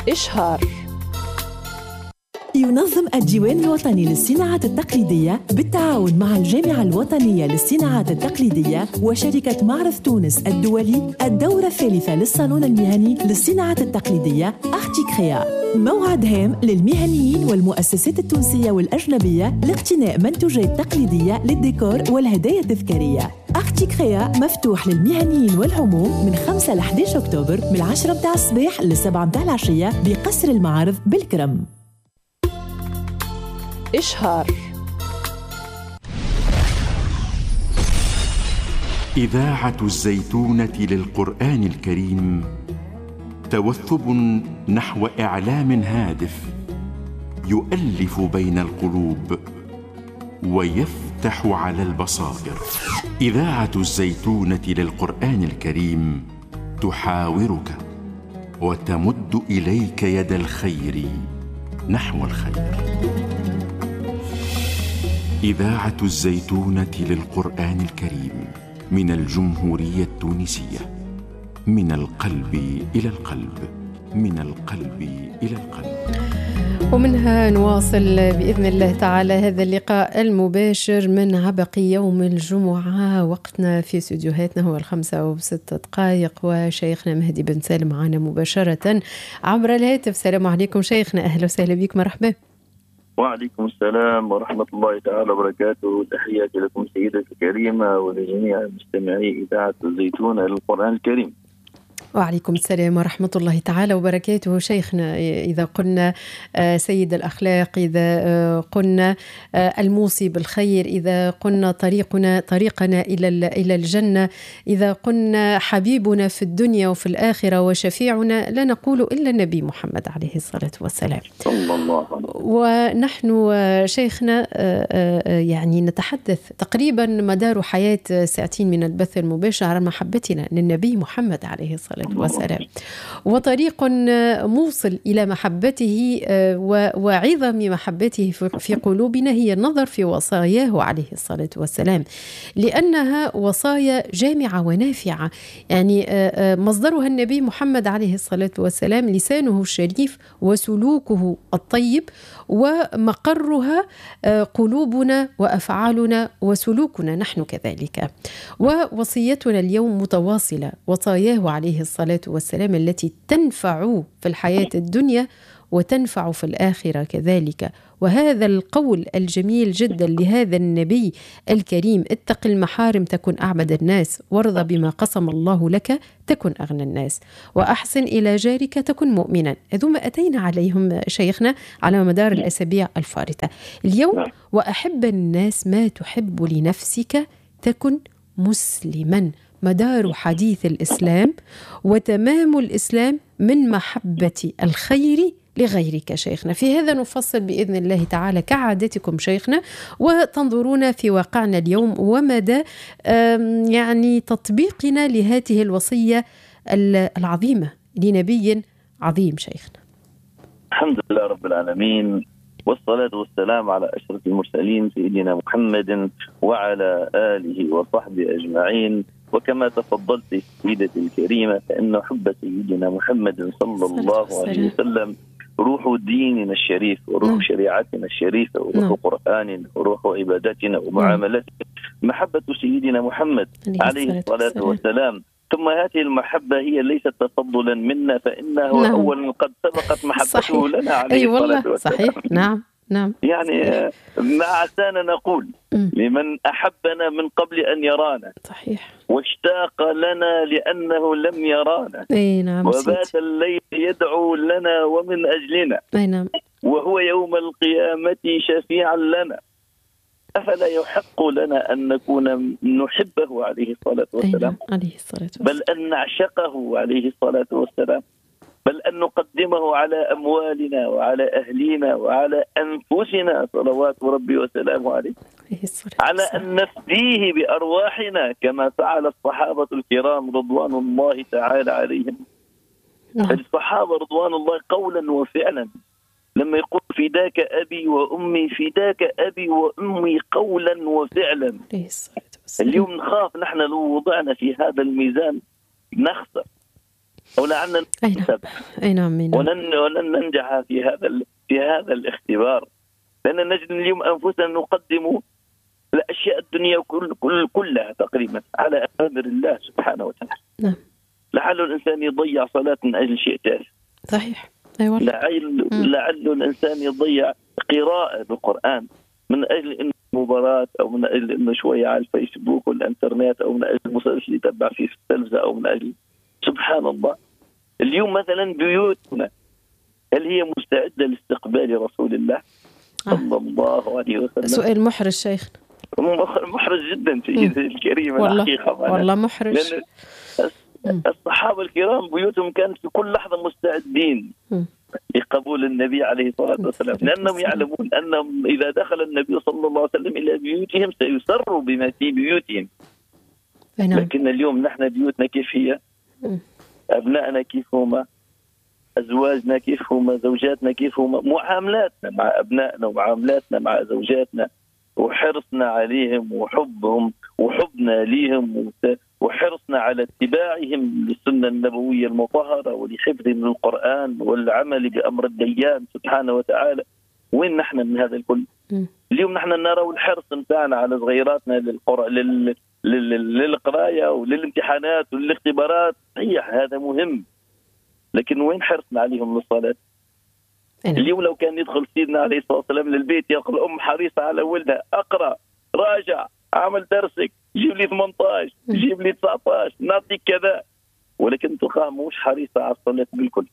إشهار. ينظم الديوان الوطني للصناعات التقليدية بالتعاون مع الجامعة الوطنية للصناعات التقليدية وشركة معرض تونس الدولي الدورة الثالثة للصالون المهني للصناعات التقليدية أرتيكريا، موعد هام للمهنيين والمؤسسات التونسية والأجنبية لاقتناء منتوجات تقليدية للديكور والهدايا التذكارية. أرتيكريا مفتوح للمهنيين والعموم من 5 ل 11 أكتوبر من 10 متاع الصباح ل 7 متاع العشية بقصر المعارض بالكرم. إشهار. إذاعة الزيتونة للقرآن الكريم توثب نحو إعلام هادف يؤلف بين القلوب ويفتح على البصائر. إذاعة الزيتونة للقرآن الكريم تحاورك وتمد إليك يد الخير نحو الخير. إذاعة الزيتونة للقرآن الكريم من الجمهورية التونسية، من القلب إلى القلب، من القلب إلى القلب. ومنها نواصل بإذن الله تعالى هذا اللقاء المباشر من عبق يوم الجمعة. وقتنا في استديوهاتنا هو 5:06 وشيخنا مهدي بن سالم معنا مباشرة عبر الهاتف. السلام عليكم شيخنا، أهلا وسهلا بك، مرحبا. وعليكم السلام ورحمة الله تعالى وبركاته. تحياتي لكم سيدتي الكريمة ولجميع مستمعي إذاعة الزيتونة للقرآن الكريم. وعليكم السلام ورحمة الله تعالى وبركاته. شيخنا، إذا قلنا سيد الأخلاق، إذا قلنا الموصي بالخير، إذا قلنا طريقنا إلى الجنة، إذا قلنا حبيبنا في الدنيا وفي الآخرة وشفيعنا، لا نقول إلا النبي محمد عليه الصلاة والسلام صلى الله عليه وسلم. ونحن شيخنا يعني نتحدث تقريبا مدار حياة ساعتين من البث المباشر عن محبتنا للنبي محمد عليه الصلاة والسلام، وطريق موصل إلى محبته وعظم محبته في قلوبنا هي النظر في وصاياه عليه الصلاة والسلام، لأنها وصايا جامعة ونافعة. يعني مصدرها النبي محمد عليه الصلاة والسلام، لسانه الشريف وسلوكه الطيب، ومقرها قلوبنا وأفعالنا وسلوكنا نحن كذلك. ووصيتنا اليوم متواصلة، وصاياه عليه الصلاة والسلام التي تنفع في الحياة الدنيا وتنفع في الآخرة كذلك. وهذا القول الجميل جدا لهذا النبي الكريم: اتق المحارم تكن أعبد الناس، وارضى بما قسم الله لك تكن أغنى الناس، وأحسن إلى جارك تكن مؤمنا. هذوما أتينا عليهم شيخنا على مدار الأسابيع الفارطة. اليوم: وأحب الناس ما تحب لنفسك تكن مسلما. مدار حديث الإسلام وتمام الإسلام من محبة الخير لغيرك. شيخنا، في هذا نفصل بإذن الله تعالى كعادتكم شيخنا، وتنظرون في واقعنا اليوم ومدى يعني تطبيقنا لهذه الوصية العظيمة لنبي عظيم. شيخنا، الحمد لله رب العالمين، والصلاة والسلام على أشرف المرسلين سيدنا محمد وعلى آله وصحبه أجمعين. وكما تفضلت سيدتي الكريمة، فإن حب سيدنا محمد صلى الله عليه وسلم روح ديننا الشريف، وروح شريعتنا الشريفة، وروح قرآننا، وروح عبادتنا ومعاملتنا. محبة سيدنا محمد عليه الصلاة والسلام. ثم هذه المحبة هي ليست تفضلا منا، فإنه أول قد سبقت محبته لنا عليه الصلاة والسلام. صحيح. نعم. يعني ما عسانا نقول لمن أحبنا من قبل أن يرانا، صحيح، واشتاق لنا لأنه لم يرانا، نعم، وبات الليل يدعو لنا ومن أجلنا، نعم، وهو يوم القيامة شفيعا لنا. أفلا يحق لنا أن نكون نحبه عليه الصلاة والسلام، عليه الصلاة والسلام، بل أن نعشقه عليه الصلاة والسلام، بل أن نقدمه على أموالنا وعلى أهلنا وعلى أنفسنا صلوات ربي وسلامه عليه، على أن نفديه بأرواحنا كما فعل الصحابة الكرام رضوان الله تعالى عليهم. الصحابة رضوان الله قولا وفعلا، لما يقول فداك أبي وأمي، فداك أبي وأمي قولا وفعلا. اليوم نخاف نحن لو وضعنا في هذا الميزان نخسر، ولعلنا أي نعم. ولن ننجح في هذا الاختبار، لأن نجد اليوم أنفسنا نقدم الأشياء الدنيا كلها تقريبا على أمر الله سبحانه وتعالى. نعم. لعل الإنسان يضيع صلاة من أجل شيء تافه. صحيح. أيوة. لعل الإنسان يضيع قراءة بالقرآن من أجل إنه مباراة، أو من أجل إنه شوية على الفيسبوك والإنترنت، أو من أجل مسلسل يتبع فيه في التلفزة، أو من أجل سبحان الله. اليوم مثلا بيوتنا هل هي مستعدة لاستقبال رسول الله صلى الله عليه وسلم؟ سؤال محرج شيخنا، محرج جدا سيدي الكريم. والله محرج. لأن الصحابة الكرام بيوتهم كانت في كل لحظة مستعدين لقبول النبي عليه الصلاة والسلام، لأنهم يعلمون أنهم إذا دخل النبي صلى الله عليه وسلم إلى بيوتهم سيسروا بما في بيوتهم. لكن اليوم نحن بيوتنا كيف هي؟ أبنائنا كيف هما؟ أزواجنا كيف هما؟ زوجاتنا كيف هما؟ معاملاتنا مع أبنائنا ومعاملاتنا مع زوجاتنا وحرصنا عليهم وحبهم وحبنا ليهم وحرصنا على اتباعهم للسنة النبوية المطهرة ولحفظهم للقرآن والعمل بأمر الديان سبحانه وتعالى. وين نحن من هذا الكل؟ اليوم نحن نرى الحرص متاعنا على صغيراتنا للقراية وللامتحانات وللاختبارات. صحيح هذا مهم، لكن وين حرصنا عليهم للصلاة؟ اليوم لو كان يدخل سيدنا عليه الصلاة والسلام للبيت يقول الأم حريصة على ولدها، أقرأ، راجع، عمل درسك، جيب لي 18، جيب لي 19، نعطيك كذا، ولكن تلقاها مش حريصة على الصلاة بالكل.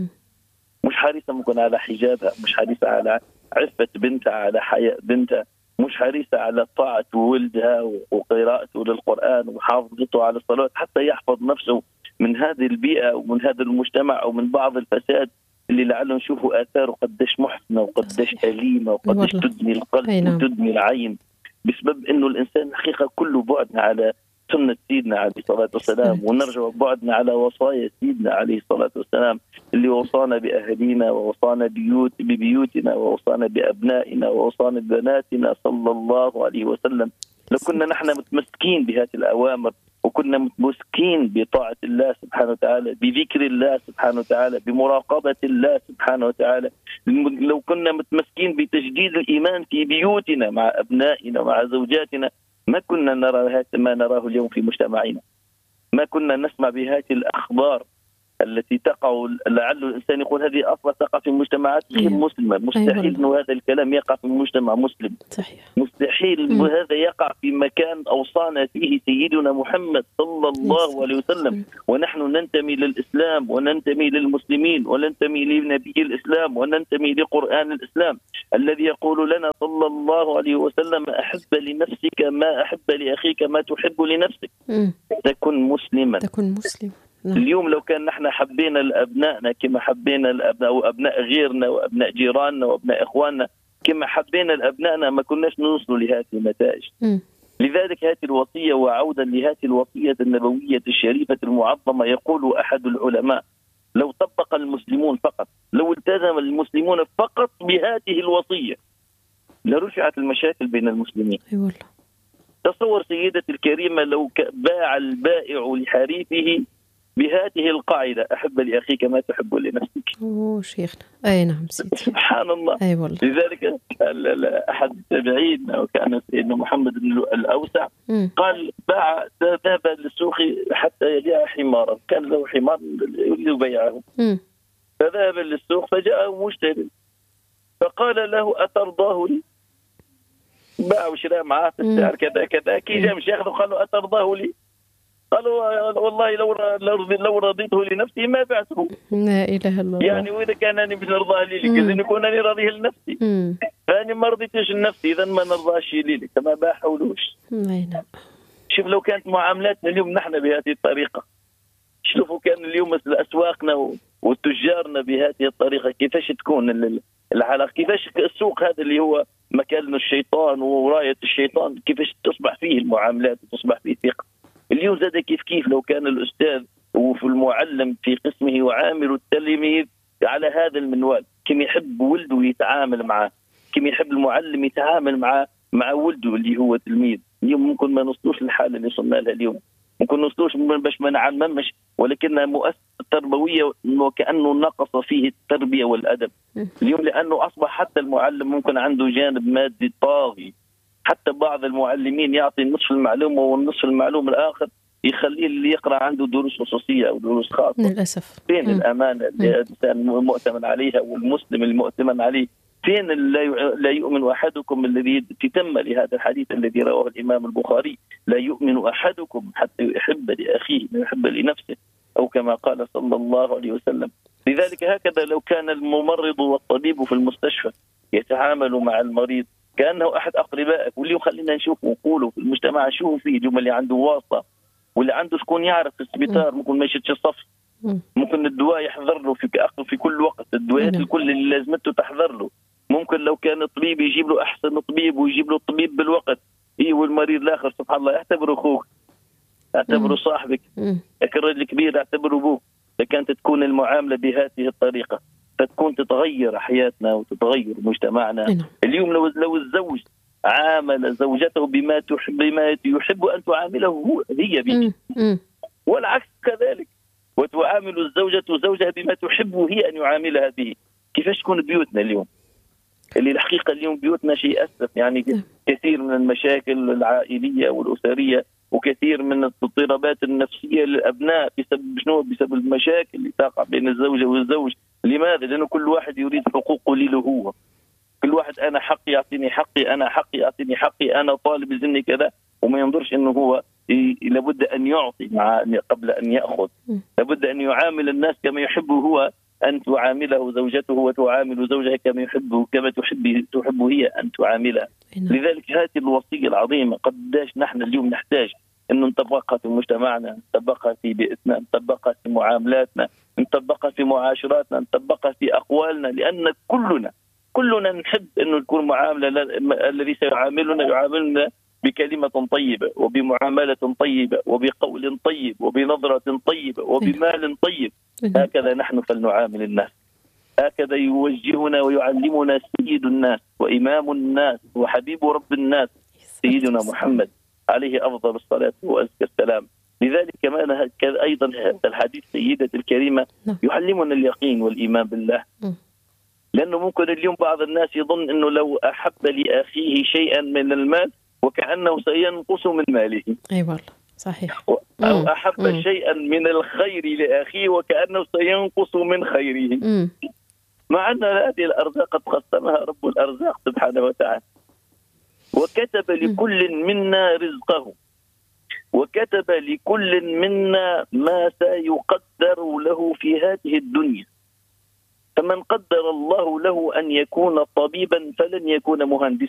مش حريصة ممكن على حجابها، مش حريصة على عفة بنتها، على حياء بنتها، مش حريصة على طاعة ولدها وقراءته للقرآن وحافظته على الصلاة حتى يحفظ نفسه من هذه البيئة ومن هذا المجتمع أو من بعض الفساد اللي لعله نشوفوا آثاره قديش محسنة وقديش أليمة وقديش تدمي القلب وتدمي العين، بسبب إنه الإنسان حقيقة كله بعدنا على سنة سيدنا عليه الصلاة والسلام، ونرجع بعدنا على وصايا سيدنا عليه الصلاة والسلام اللي وصانا بأهلنا ووصانا ببيوتنا ووصانا بأبنائنا ووصانا ببناتنا صلى الله عليه وسلم. لو كنا نحن متمسكين بهذه الأوامر وكنا متمسكين بطاعة الله سبحانه وتعالى، بذكر الله سبحانه وتعالى، بمراقبة الله سبحانه وتعالى، لو كنا متمسكين بتجديد الإيمان في بيوتنا مع أبنائنا مع زوجاتنا، ما كنا نرى ما نراه اليوم في مجتمعنا، ما كنا نسمع بهذه الأخبار التي تقع. لعل الإنسان يقول هذه أصلا تقع في مجتمعات غير مسلمة، مستحيل أنه هذا الكلام يقع في مجتمع مسلم. صحيح. مستحيل هذا يقع في مكان أوصانا فيه سيدنا محمد صلى الله عليه وسلم، ونحن ننتمي للإسلام وننتمي للمسلمين وننتمي لنبي الإسلام وننتمي لقرآن الإسلام الذي يقول لنا صلى الله عليه وسلم أحب لنفسك ما أحب لأخيك ما تحب لنفسك. تكن مسلما. اليوم لو كان نحن حبينا لأبنائنا كما حبينا الأبناء وأبناء غيرنا وأبناء جيراننا وأبناء إخواننا كما حبينا لأبنائنا ما كناش نوصل لهذه النتائج. لذلك هذه الوصية، وعودا لهذه الوصية النبوية الشريفة المعظمة، يقول أحد العلماء لو طبق المسلمون فقط، لو التزم المسلمون فقط بهذه الوصية لرفعت المشاكل بين المسلمين. تصور سيدتي الكريمة لو باع البائع لحريفه بهذه القاعدة أحب لأخيك ما تحب لنفسك. شيخنا أي نعم سيدي. سبحان الله. أي والله. لذلك أحد التابعين وكان سيدنا محمد بن الأوسع قال ذهب للسوق حتى يبيع حمارا، كان له حمار يبيعه، فذهب للسوق فجاءه مشتري فقال له أترضاه لي؟ باع وشراء معاه في السعر كذا كذا، كي جاء مش ياخذه قال له أترضاه لي؟ قالوا والله لو رضيته لنفسي ما بعته. لا إله إلا الله. يعني وإذا كان أنا مش نرضاه لي لك إذا نكون أنا راضيه لنفسي، فأنا ما رضيتش لنفسي إذا ما نرضاش لي لك، ما باحولوش. شوف لو كانت معاملاتنا اليوم نحن بهذه الطريقة، شوفوا كان اليوم أسواقنا وتجارنا بهذه الطريقة كيفاش تكون العلاقة، كيفاش السوق هذا اللي هو مكان الشيطان وراية الشيطان كيفاش تصبح فيه المعاملات وتصبح فيه ثقة. اليوم زاد كيف لو كان الأستاذ وفي المعلم في قسمه وعامل التلميذ على هذا المنوال، كم يحب ولده يتعامل معه، كم يحب المعلم يتعامل مع ولده اللي هو تلميذ. اليوم ممكن ما نوصلوش للحالة اللي وصلنا لها اليوم، ممكن نوصلوش باش ما نعممش، ولكنها التربوية وكأنه نقص فيه التربية والأدب اليوم، لأنه أصبح حتى المعلم ممكن عنده جانب مادي طاغي. حتى بعض المعلمين يعطي نصف المعلومة والنصف المعلومة الآخر يخليه اللي يقرأ عنده دروس خصوصية أو دروس خاصة. للأسف فين الأمانة اللي الإنسان مؤتمن عليها والمسلم المؤتمن عليه؟ فين لا يؤمن أحدكم الذي تتم لهذا الحديث الذي رواه الإمام البخاري: لا يؤمن أحدكم حتى يحب لأخيه ما يحب لنفسه، أو كما قال صلى الله عليه وسلم. لذلك هكذا لو كان الممرض والطبيب في المستشفى يتعامل مع المريض كأنه أحد أقربائك. واليوم خلينا نشوف ونقوله في المجتمع، شوفوا فيه جمل اللي عنده واسطة واللي عنده شكون يعرف في السبيطار، ممكن ما يشدش الصف، ممكن الدواء يحضر له في كل وقت، الدواءات الكل اللي لازمته تحضر له. ممكن لو كان الطبيب يجيب له أحسن طبيب ويجيب له الطبيب بالوقت. والمريض الآخر سبحان الله يعتبره أخوك، يعتبره صاحبك، لكن الرجل كبير يعتبره أبوه. فكانت تكون المعاملة بهذه الطريقة فتكون تتغير حياتنا وتتغير مجتمعنا. اليوم لو الزوج عامل زوجته بما يحب أن تعامله هي به، والعكس كذلك، وتعامل الزوجة زوجها بما تحب هي أن يعاملها به. كيفاش تكون بيوتنا اليوم؟ اللي الحقيقة اليوم بيوتنا شيء أسف، يعني كثير من المشاكل العائلية والأسرية وكثير من الاضطرابات النفسية للأبناء بسبب شنو؟ بسبب المشاكل اللي تقع بين الزوجة والزوج. لماذا؟ لأنه كل واحد يريد حقوقه له هو، كل واحد أنا حقي يعطيني حقي، أنا حقي يعطيني حقي، أنا طالب يلزمني كذا، وما ينظرش إنه هو لابد أن يعطي قبل أن يأخذ. لابد أن يعامل الناس كما يحبه هو أن تعامله زوجته، وتعامل زوجها كما تحب هي أن تعاملها. لذلك هذه الوصية العظيمة قداش نحن اليوم نحتاج أن نطبقها في مجتمعنا، نطبقها في بيئتنا، نطبقها في معاملاتنا، نطبقها في معاشراتنا، نطبقها في أقوالنا، لأن كلنا نحب أن تكون معاملة الذي يعاملنا بكلمة طيبة وبمعاملة طيبة وبقول طيب وبنظرة طيبة وبمال طيب. هكذا نحن فلنعامل الناس، هكذا يوجهنا ويعلمنا سيد الناس وإمام الناس وحبيب رب الناس سيدنا محمد عليه أفضل الصلاة وأزكى السلام. لذلك كمان أيضا هذا الحديث سيدة الكريمة يعلمنا اليقين والإيمان بالله، لأنه ممكن اليوم بعض الناس يظن أنه لو أحب لأخيه شيئا من المال وكأنه سينقص من ماله. أي والله صحيح. أو أحب شيئا من الخير لأخيه وكأنه سينقص من خيره. مع أن هذه الأرزاق قد قسمها رب الأرزاق سبحانه وتعالى، وكتب لكل منا رزقه، وكتب لكل منا ما سيقدر له في هذه الدنيا. فمن قدر الله له أن يكون طبيبا فلن يكون مهندسا،